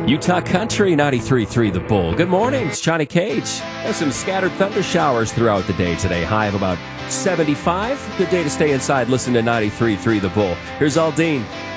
Utah Country 93.3 The Bull. Good morning. It's Johnny Cage. There's some scattered thunder showers throughout the day today. High of about 75. Good day to stay inside. Listen to 93.3 The Bull. Here's Aldine.